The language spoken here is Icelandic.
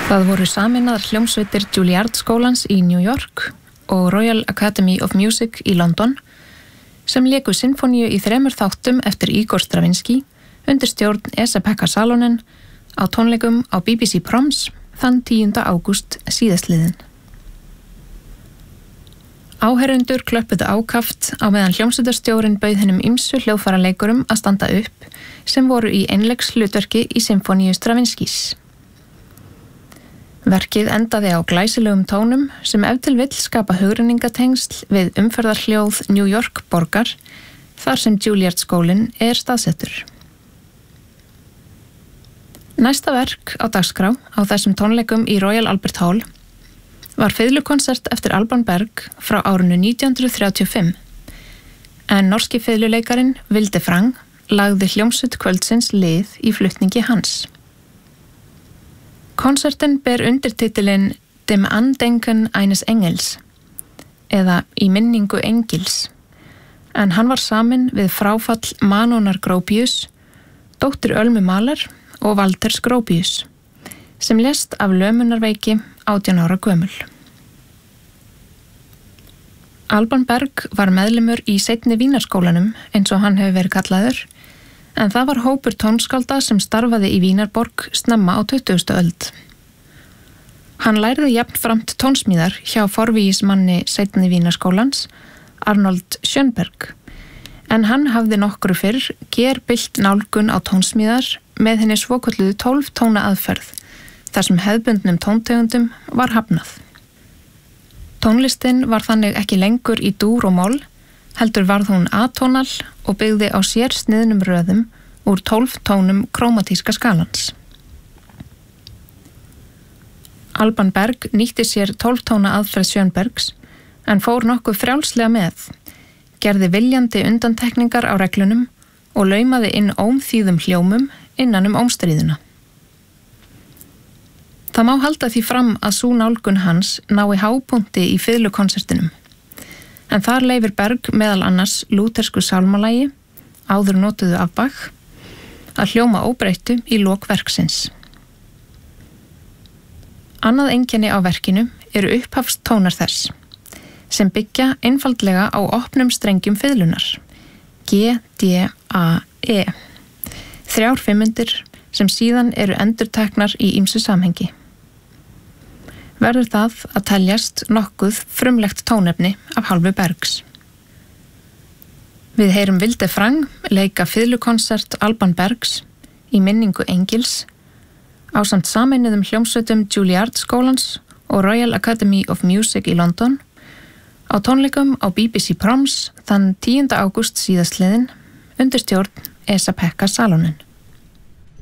Það voru sameinaðar hljómsveitir Juilliard skólans í New York og Royal Academy of Music í London sem léku sinfoníu í 3 þáttum eftir Igor Stravinsky undir stjórn Esa-Pekka Salonen á tónleikum á BBC Proms þann 10. ágúst síðastliðinn. Áheyrendur klöppuðu ákaft á meðan hljómsveitarstjórinn bauð hinum ýmsu hljóðfæraleikurum að standa upp sem voru í einleikshlutverki í sinfoníu Stravinskys. Verkið endaði á glæsilegum tónum sem ef til vill skapa hugrenningatengsl við umferðarhljóð New York borgar þar sem Juilliard skólinn er staðsettur. Næsta verk á dagskrá á þessum tónleikum í Royal Albert Hall var fiðlukonsert eftir Alban Berg frá árinu 1935 en norski fiðluleikarin Vilde Frang lagði hljómsveit kvöldsins lið í flutningi hans. Konsertin ber undirtitilinn Dem Andenken eines Engels eða Í minningu engils en hann var saminn við fráfall Manonar Gropius, dóttur Ölmu Mahler og Walters Gropius sem lést af lömunarveiki 18 ára gömul. Alban Berg var meðlimur í seinni Vínarskólanum eins og hann hefur verið kallaður en það var hópur tónskálda sem starfaði í Vínarborg snemma á 20. öld. Hann lærði jafnframt tónsmíðar hjá forvígismanni seinni Vínarskólans, Arnold Schönberg, en hann hafði nokkru fyrr gerbylt nálgun á tónsmíðar með henni svokölluðu 12 tóna aðferð, þar sem hefðbundnum tóntegundum var hafnað. Tónlistin var þannig ekki lengur í dúr og moll, heldur varð hún atónal og byggði á sér sniðnum röðum úr 12 tónum krómatíska skalans. Alban Berg nýtti sér 12 tóna aðferð Schönbergs en fór nokkuð frjálslega með, gerði viljandi undantekningar á reglunum og laumaði inn ómþýðum hljómum innan ómstríðuna. Það má halda því fram að sú nálgun hans nái hápunkti í fiðlukonsertinum. En þar leyfir Berg meðal annars lútersku sálmalagi, áður notuðu af Bach, að hljóma óbreyttu í lok verksins. Annað einkenni á verkinu eru upphafstónar þess, sem byggja einfaldlega á opnum strengjum fiðlunar, G, D, A, E, 3 fimmundir sem síðan eru endurteknar í ýmsu samhengi. Verður það að teljast nokkuð frumlegt tónefni af hálfu Bergs. Við heyrum Vilde Frang leika fiðlukonsert Alban Bergs Í minningu engils ásamt sameinuðum hljómsveitum Juilliard skólans og Royal Academy of Music í London á tónleikum á BBC Proms þann 10. ágúst síðastliðinn undir stjórn Esa-Pekka Salonen.